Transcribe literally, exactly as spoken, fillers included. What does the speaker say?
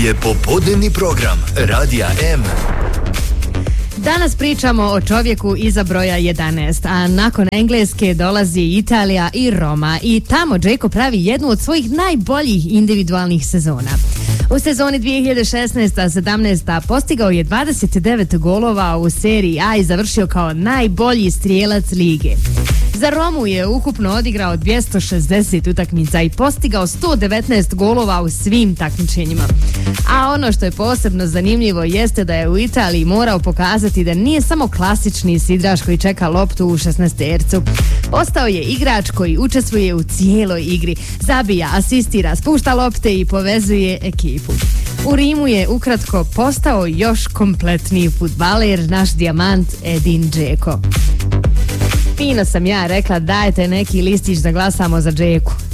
je popodnevni program Radija M. Danas pričamo o čovjeku iza broja jedanaest, a nakon Engleske dolazi Italija i Roma i tamo Džeko pravi jednu od svojih najboljih individualnih sezona. U sezoni dvije hiljade šesnaeste sedamnaeste postigao je dvadeset devet golova u seriji A i završio kao najbolji strijelac lige. Za Romu je ukupno odigrao dvjesto šezdeset utakmica i postigao sto devetnaest golova u svim takmičenjima. A ono što je posebno zanimljivo jeste da je u Italiji morao pokazati da nije samo klasični sidraš koji čeka loptu u šesnaestercu. Postao je igrač koji učestvuje u cijeloj igri, zabija, asistira, spušta lopte i povezuje ekipu. U Rimu je ukratko postao još kompletniji fudbaler, naš dijamant Edin Džeko. Fino sam ja rekla, dajte neki listić da glasamo za Džeku.